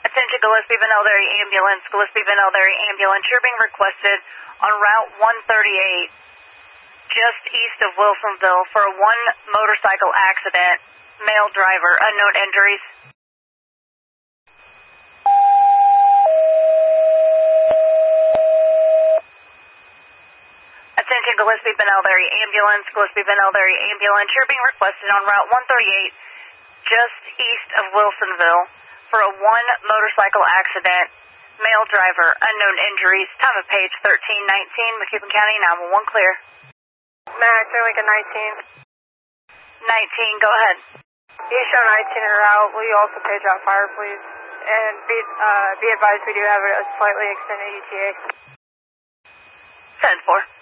Attention Gillespie Vanelldary Ambulance, Gillespie Vanelldary Ambulance. You're being requested on Route 138, just east of Wilsonville, for a one motorcycle accident. Male driver, unknown injuries. Attention Gillespie Vanelldary Ambulance, Gillespie Vanelldary Ambulance. You're being requested on Route 138, just east of Wilsonville, for a one motorcycle accident. Male driver, unknown injuries. Time of page 1319, McEwen County, 911 clear. Max, Lincoln 19. 19, go ahead. You show 19 en route. Will you also page out fire, please? And be advised we do have a slightly extended ETA. 10-4.